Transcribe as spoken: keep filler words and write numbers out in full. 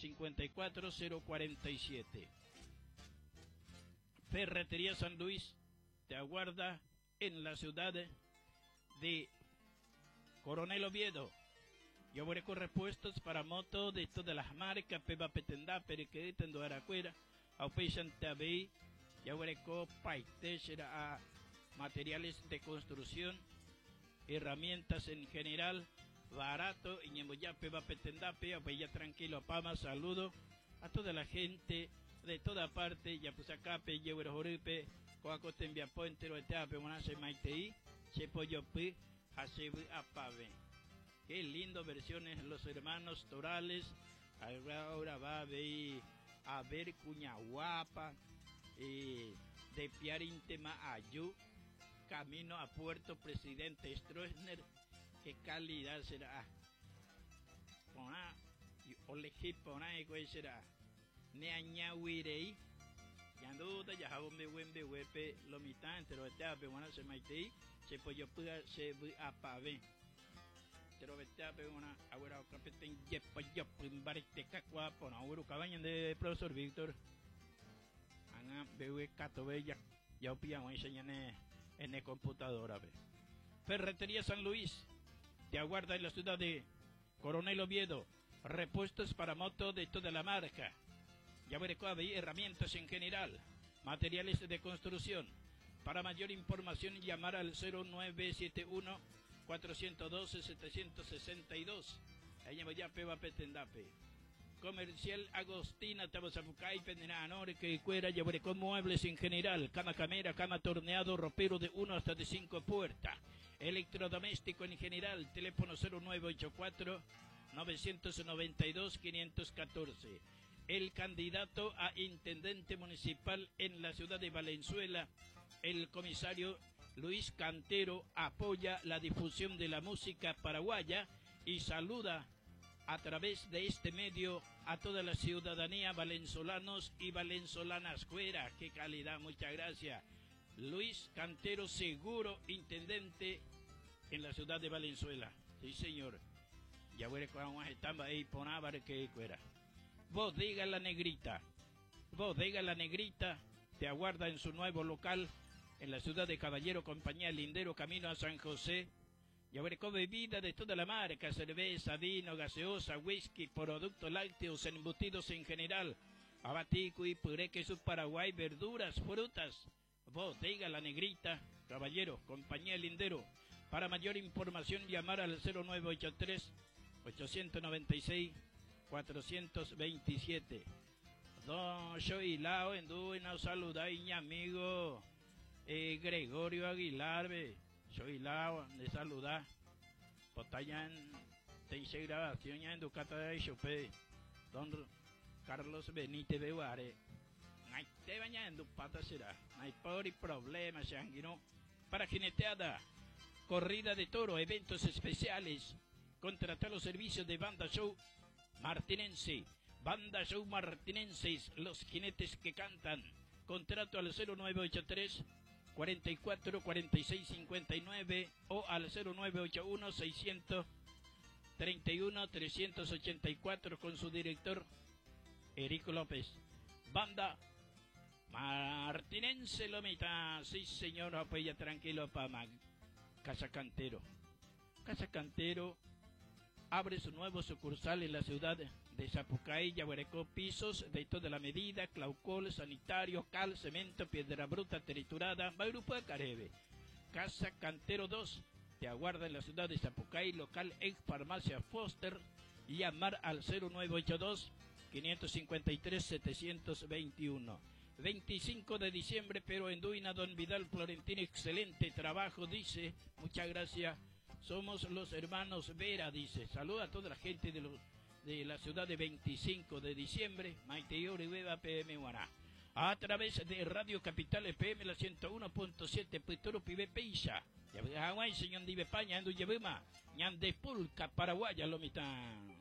cincuenta y cuatro cero cuarenta y siete. Ferretería San Luis te aguarda en la ciudad de Coronel Oviedo. Yo voy con repuestos para moto de todas las marcas, Peba Petendá, Periquedita, en Doaracuera, Aupechan Tabey, ya voy con Paitechera a materiales de construcción, herramientas en general, barato, y ya Peba Petendá, Peba, pues ya tranquilo, Pama, saludo a toda la gente de toda parte, ya pues acá, Pe, Yehuero Joripe, Coacote en Viapo, entero de Teape, Monase Maitei, Chepoyo Pi, Hasebu Apave. Qué lindo versiones los hermanos Torales. Ahora va a ver, a ver Cuñahuapa, eh, de Piarintema Ayú, camino a Puerto Presidente Stroessner. Qué calidad será. Pona, Oleji Pona, ¿cuál será? Neañahuirei. Ya duda, ya hago me wembe wepe lo mitad, entero de teape, bueno, se maitei, se pollo puga, se bu apave. Pero vete a ver una ahora capitán yepa yo primbarite cacua por ahora cabaña de profesor Víctor. Anga bebe cato bella ya opían enseñan en el computador a ver. Ferretería San Luis te aguarda en la ciudad de Coronel Oviedo. Repuestos para moto de toda la marca. Ya veré y herramientas en general. Materiales de construcción. Para mayor información llamar al cero nueve siete uno cuatrocientos doce setecientos sesenta y dos. Ahí me ya peba petendape. Comercial Agostina, Tabasapucay, Pendenanor, que cuera, llevaré con muebles en general, cama camera, cama torneado, ropero de uno hasta de cinco puertas. Electrodoméstico en general, teléfono cero nueve ocho cuatro nueve nueve dos cinco uno cuatro. El candidato a intendente municipal en la ciudad de Valenzuela, el comisario Luis Cantero, apoya la difusión de la música paraguaya y saluda a través de este medio a toda la ciudadanía valenzolanos y valenzolanas. Fuera, qué calidad, muchas gracias. Luis Cantero, seguro intendente en la ciudad de Valenzuela. Sí, señor. Ya veré cuando estamos ahí por ahí que fuera. Bodega La Negrita. Bodega La Negrita te aguarda en su nuevo local en la ciudad de Caballero, Compañía Lindero, camino a San José. Ya veré con bebida de toda la marca, cerveza, vino, gaseosa, whisky, productos lácteos, embutidos en general, abatico y puré, queso Paraguay, verduras, frutas. Bodega La Negrita, Caballero, Compañía Lindero. Para mayor información llamar al cero nueve ocho tres ocho nueve seis cuatro dos siete. Don Shoilao Enduina, saluda y mi amigo eh, Gregorio Aguilar, ve. Shoilao, de saludar. Potayan, te hice grabación ya en Ducata de Chopé. Don Carlos Benítez Beguare. No hay te baña en Dupata será. No hay por y problema, Shanguino. Para jineteada, corrida de toro, eventos especiales. Contratar los servicios de Banda Show Martinense. Banda Show Martinenses, los jinetes que cantan. Contrato al cero nueve ocho tres cuarenta y cuatro cuarenta y seis cincuenta y nueve o al cero nueve ocho uno seiscientos treinta y uno trescientos ochenta y cuatro con su director Erico López. Banda Martinense Lomita. Sí, señor, apoya tranquilo para Casa Cantero. Casa Cantero abre su nuevo sucursal en la ciudad de Zapucay, Yaguarecó, pisos de toda la medida, claucol, sanitario, cal, cemento, piedra bruta triturada, Grupo de Carebe. Casa Cantero dos te aguarda en la ciudad de Zapucay, local ex farmacia Foster, y llamar al cero nueve ocho dos cinco cinco tres siete dos uno. veinticinco de diciembre, pero en Duina, don Vidal Florentino, excelente trabajo, dice, muchas gracias. Somos los hermanos Vera, dice. Saluda a toda la gente de, los, de la ciudad de veinticinco de diciembre. Maite Orihueva, P M Guaná. A través de Radio Capital F M, la ciento uno punto siete, Pitoro Pibe Peisa. Ya Hawái, señor de España, Andu Yabema, Ñandepulca, Paraguaya, Lomitán.